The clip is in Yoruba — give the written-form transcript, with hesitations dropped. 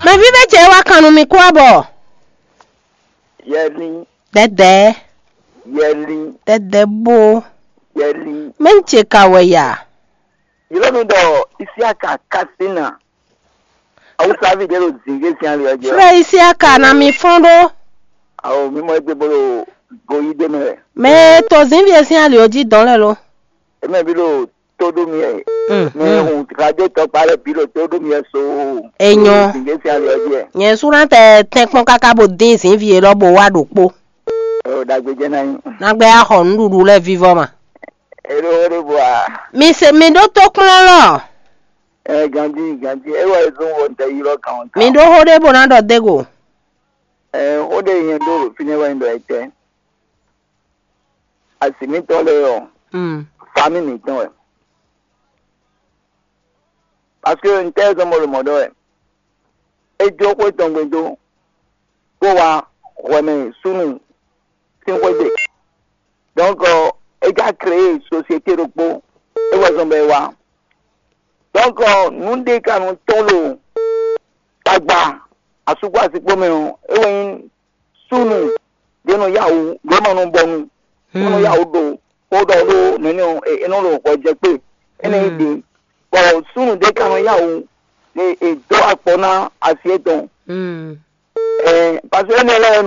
Ma vive je wa kanu mi kwa bo. Yeli. Dede. Yeli. Dede bo. Yeli. Menche kawe ya. Yelo do Isiaka Kasina. Awu sabi de lo zinge si an le Fra Isiaka na mi fondo. Awu mi mo egbe bolo goyi de me. Me to zinvie si an le oji don le lo. E me bi lo todo mi e. Me un radio to pare bi lo todo mi e so. Enyo. Zinge si an le oji e. Yen suran te tenpon kaka bo din zinvie lo bo wa do po. O dagbe je na yin. Na gbe a ho nuru le vivo ma. Ero bo a. Mi do to kun lo. Gandhi, e wa zo won te yiro kan. Mi do ho de bo na do dego. O de yen do fini wa ndo ete. Asimi to le yo. Family ton e. Parce que une thèse mo le modo e. E jo ko ton gbedo. Ko wa weme sunu sin ko de. Donc e ga créer société ropo. E wa zo be wa. Donc nous dé kan ton lo tagba asugba si pomi o e wen sunu de no yawo go ma no bonu. No yawo do o do lo nínú eno lo ko je pe ene di ko sunu de kan yawo e do apona asieton parce que ene